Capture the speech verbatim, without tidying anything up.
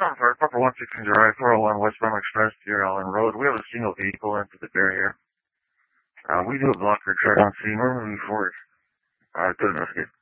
Um, for Papa one sixteen Drive, four oh one westbound Express, Deer Island Road. We have a single vehicle into the barrier. Uh, we do a block for truck on scene. We're moving forward. Uh, good investigate.